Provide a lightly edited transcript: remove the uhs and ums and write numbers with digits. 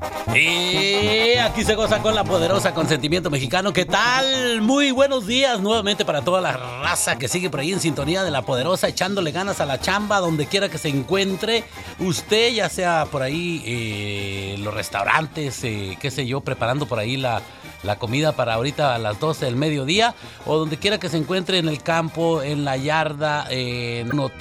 Y aquí se goza con la poderosa Consentimiento Mexicano. ¿Qué tal? Muy buenos días nuevamente para toda la raza que sigue por ahí en sintonía de la poderosa, echándole ganas a la chamba, donde quiera que se encuentre usted, ya sea por ahí los restaurantes, qué sé yo, preparando por ahí la comida para ahorita a las 12 del mediodía, o donde quiera que se encuentre en el campo, en la yarda, en un hotel.